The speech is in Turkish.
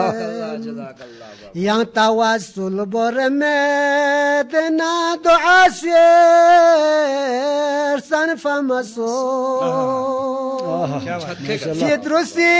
yang tawassul bormedna dua sher san famaso. Fidrusi